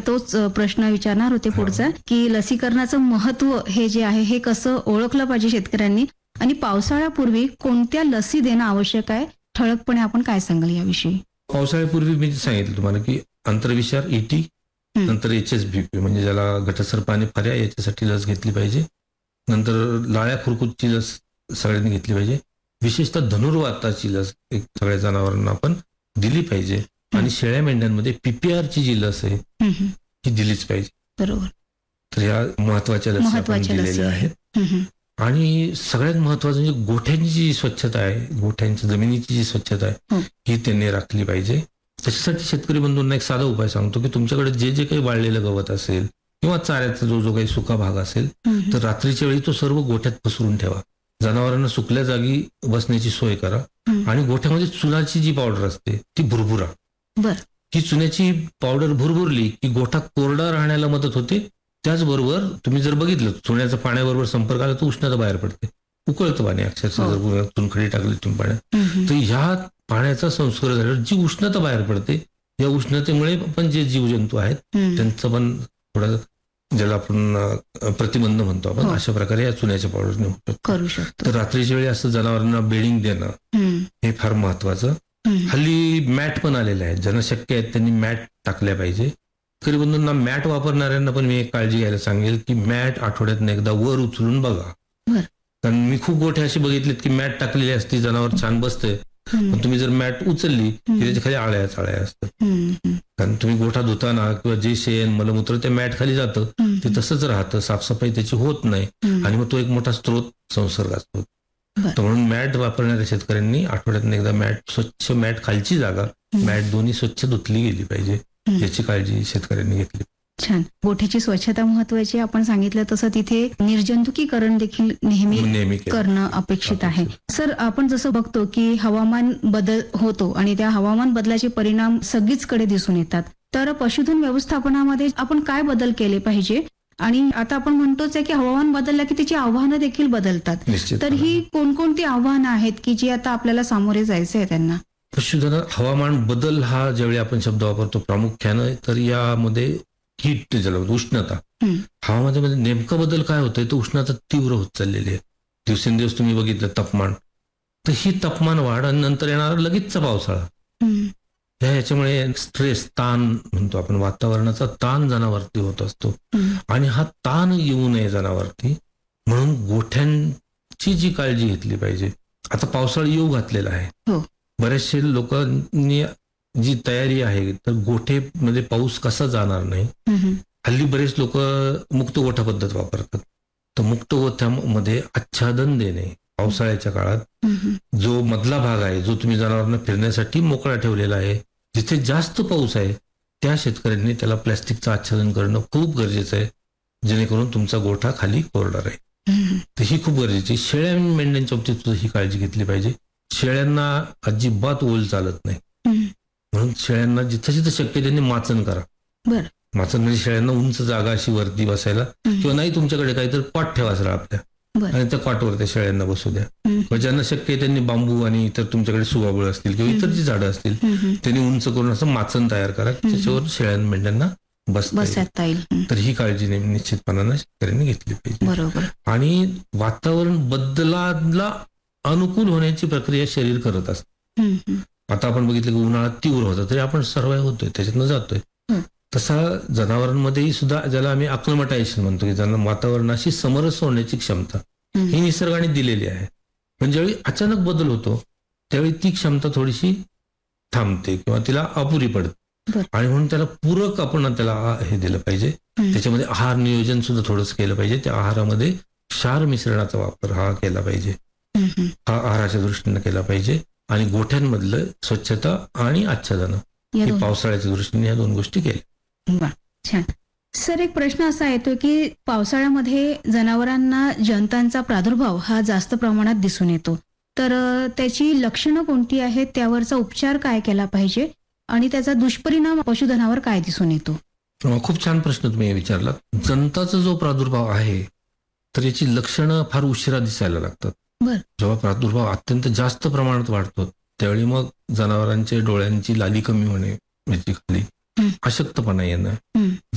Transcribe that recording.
तोच प्रश्न विचारणार होते पुढचा, की लसीकरणाचं महत्व हे जे आहे हे कसं ओळखलं पाहिजे शेतकऱ्यांनी आणि पावसाळ्यापूर्वी कोणत्या लसी देणं आवश्यक आहे, ठळकपणे आपण काय सांगाल याविषयी? पावसाळ्यापूर्वी मी सांगितलं तुम्हाला की आंतरविषार ET, नंतर HSBP म्हणजे ज्याला घटसर्पाने पर्याय, याच्यासाठी लस घेतली पाहिजे. नंतर लाळ्या खुरकूतची लस सगळ्यांनी घेतली पाहिजे. विशेषतः धनुर्वाताची लस एक सगळ्या जनावरांना आपण दिली पाहिजे. आणि शेळ्या मेंढ्यांमध्ये PPRची जी लस आहे ती दिलीच पाहिजे. बरोबर. तर ह्या महत्वाच्या लसी आपण दिलेल्या आहेत. आणि सगळ्यात महत्वाचं म्हणजे गोठ्यांची जी स्वच्छता आहे, गोठ्यांची जमिनीची जी स्वच्छता आहे ही त्यांनी राखली पाहिजे. त्याच्यासाठी शेतकरी बंधूंना एक साधा उपाय सांगतो की तुमच्याकडे जे जे काही वाळलेलं गवत असेल किंवा चाऱ्याचा जो जो काही सुका भाग असेल तर रात्रीच्या वेळी तो सर्व गोठ्यात पसरून ठेवा. जनावरांना सुकल्या जागी बसण्याची सोय करा. आणि गोठ्यामध्ये चुनाची जी पावडर असते ती भुरभुरा. ही चुन्याची पावडर भुरभुरली की गोठा कोरडा राहण्याला मदत होते. त्याचबरोबर तुम्ही जर बघितलं चुन्याचा पाण्याबरोबर संपर्क आला तर उष्णता बाहेर पडते, उकळतं पाणी अक्षरशः जर चुनखडी टाकली तुम्ही पाण्यात तर ह्या पाण्याचा संस्कार झाल्यावर जी उष्णता बाहेर पडते, या उष्णतेमुळे पण जे जीवजंतू आहेत त्यांचं पण थोडं ज्याला आपण प्रतिबंध म्हणतो आपण, अशा प्रकारे या चुन्याच्या पावडरने करू शकतो. तर रात्रीच्या वेळी असं जनावरांना बेडिंग देणं हे फार महत्वाचं. हल्ली मॅट पण आलेले आहेत, ज्यांना शक्य आहे त्यांनी मॅट टाकल्या पाहिजे. शेतकरी बंधूंना मॅट वापरणाऱ्यांना पण मी एक काळजी घ्यायला सांगेल की मॅट आठवड्यातनं एकदा वर उचलून बघा. कारण मी खूप गोठे असे बघितलेत की मॅट टाकलेली असते, जनावर छान बसते, पण तुम्ही जर मॅट उचलली की त्याच्या खाली आळ्या असतात. कारण तुम्ही गोठा धुताना किंवा जे शेण मलमूत्र त्या मॅट खाली जातं ते तसंच राहतं, साफसफाई त्याची होत नाही आणि मग तो एक मोठा स्रोत संसर्गाचा होतो. तर म्हणून मॅट वापरणाऱ्या शेतकऱ्यांनी आठवड्यातून एकदा स्वच्छ मॅट खालची जागा मॅट दोन्ही स्वच्छ धुतली गेली पाहिजे, याची काळजी शेतकऱ्यांनी घेतली. छान. गोठ्याची स्वच्छता महत्वाची, आपण सांगितलं तसं तिथे निर्जंतुकीकरण देखील नेहमी करणं अपेक्षित आहे. सर, आपण जसं बघतो की हवामान बदल होतो आणि त्या हवामान बदलाचे परिणाम सगळीचकडे दिसून येतात. तर पशुधन व्यवस्थापनामध्ये आपण काय बदल केले पाहिजे? आणि आता आपण म्हणतोच आहे की हवामान बदललं की त्याची आव्हानं देखील बदलतात. तर ही कोणकोणती आव्हानं आहेत की जी आता आपल्याला सामोरे जायचं आहे त्यांना? पशुधन हवामान बदल हा ज्यावेळी आपण शब्द वापरतो प्रामुख्यानं, तर यामध्ये हीट ज्याला उष्णता, हवामानामध्ये नेमका बदल काय होतोय तर उष्णता तीव्र होत चाललेली आहे. दिवसेंदिवस तुम्ही बघितलं तापमान, तर ही तापमान वाढ आणि नंतर येणारा लगेचचा पावसाळा, याच्यामुळे स्ट्रेस, ताण म्हणतो आपण, वातावरणाचा ताण जनावरती होत असतो. आणि हा ताण येऊ नये जनावरती म्हणून गोठ्यांची जी काळजी घेतली पाहिजे. आता पावसाळा येऊ घातलेला आहे, बरेचसे लोकांनी जी तयारी आहे तर गोठेमध्ये पाऊस कसा जाणार नाही. हल्ली बरेच लोक मुक्त गोठा पद्धत वापरतात. तर मुक्त गोठ्यामध्ये आच्छादन देणे पावसाळ्याच्या काळात, जो मधला भाग आहे जो तुम्ही जनावरांना फिरण्यासाठी मोकळा ठेवलेला आहे, जिथे जास्त पाऊस आहे त्या शेतकऱ्यांनी त्याला प्लॅस्टिकचं आच्छादन करणं खूप गरजेचं आहे, जेणेकरून तुमचा गोठा खाली कोरडा राहील. तर ही खूप गरजेची. शेळ्या मेंढ्यांच्या बाबतीत सुद्धा ही काळजी घेतली पाहिजे. शेळ्यांना अजिबात ओल चालत नाही, म्हणून शेळ्यांना जिथं जिथं शक्य त्यांनी माचण करा. माचण म्हणजे शेळ्यांना उंच जागा अशी वरती बसायला, किंवा नाही तुमच्याकडे काहीतरी कॉट ठेवा सरळ आपल्या आणि त्या कॉटवर त्या शेळ्यांना बसू द्या. किंवा ज्यांना शक्य आहे त्यांनी बांबू आणि इतर तुमच्याकडे सुवाबळ असतील किंवा इतर जी झाडं असतील त्यांनी उंच करून असं माचण तयार करा, त्याच्यावर शेळ्या मेंढ्यांना बसता येईल. तर ही काळजी निश्चितपणानं शेतकऱ्यांनी घेतली पाहिजे. आणि वातावरण बदलाला अनुकूल होण्याची प्रक्रिया शरीर करत असतं. आता आपण बघितलं की उन्हाळा तीव्र होता तरी आपण सर्वाइव्ह होतोय, त्याच्यातनं जातोय. तसा जनावरांमध्येही सुद्धा, ज्याला आम्ही अक्लमटायझेशन म्हणतो, की ज्यांना वातावरणाशी समरस होण्याची क्षमता ही निसर्गाने दिलेली आहे. पण ज्यावेळी अचानक बदल होतो त्यावेळी ती क्षमता थोडीशी थांबते किंवा तिला अपुरी पडते. आणि म्हणून त्याला पूरक आपण त्याला हे दिलं पाहिजे. त्याच्यामध्ये आहार नियोजन सुद्धा थोडंसं केलं पाहिजे. त्या आहारामध्ये क्षार मिश्रणाचा वापर हा केला पाहिजे, हा आहाराच्या दृष्टीने केला पाहिजे. आणि गोठ्यांमधलं स्वच्छता आणि आच्छादन हे पावसाळ्याच्या दृष्टीने या दोन गोष्टी केल्या. छान. सर, एक प्रश्न असा येतो की पावसाळ्यामध्ये जनावरांना जंतांचा प्रादुर्भाव हा जास्त प्रमाणात दिसून येतो, तर त्याची लक्षणं कोणती आहेत, त्यावरचा उपचार काय केला पाहिजे आणि त्याचा दुष्परिणाम पशुधनावर काय दिसून येतो? खूप छान प्रश्न तुम्ही विचारला. जंताचा जो प्रादुर्भाव आहे तर याची लक्षणं फार उशिरा दिसायला लागतात. जेव्हा प्रादुर्भाव अत्यंत जास्त प्रमाणात वाढतो त्यावेळी मग जनावरांच्या डोळ्यांची लाली कमी होणे, खाली अशक्तपणा येणं,